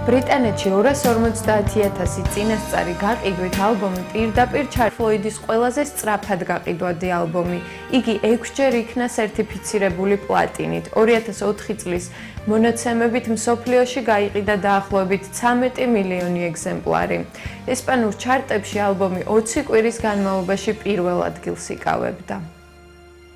ბრიტანეთში 250,000 წინასწარი გაყიდვით ალბომი პირდაპირ ფლოიდის ყველაზე სწრაფად გაყიდვადი ალბომი. იგი 6-ჯერ იქნა სერტიფიცირებული პლატინით. 2004 წლის მონაცემებით მსოფლიოში გაიყიდა დაახლოებით 13 მილიონი ეგზემპლარი. ესპანურ ჩარტებში ალბომი 20 კვირის განმავლობაში პირველ ადგილს იკავებდა.